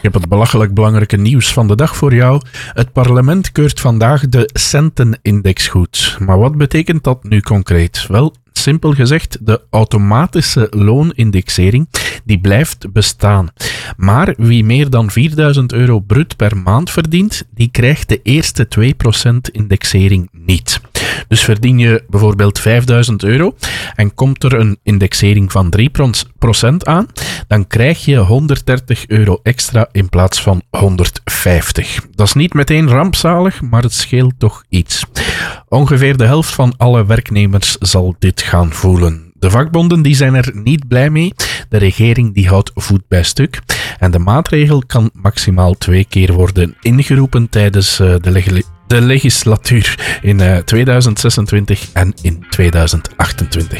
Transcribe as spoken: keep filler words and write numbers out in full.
heb het belachelijk belangrijke nieuws van de dag voor jou. Het parlement keurt vandaag de centenindex goed. Maar wat betekent dat nu concreet? Wel, simpel gezegd, de automatische loonindexering die blijft bestaan. Maar wie meer dan vierduizend euro bruut per maand verdient, die krijgt de eerste twee procent indexering niet. Dus verdien je bijvoorbeeld vijfduizend euro en komt er een indexering van drie procent aan, dan krijg je honderddertig euro extra in plaats van honderdvijftig. Dat is niet meteen rampzalig, maar het scheelt toch iets. Ongeveer de helft van alle werknemers zal dit gaan voelen. De vakbonden die zijn er niet blij mee. De regering die houdt voet bij stuk. En de maatregel kan maximaal twee keer worden ingeroepen tijdens uh, de, leg- de legislatuur in uh, tweeduizend zesentwintig en in tweeduizend achtentwintig.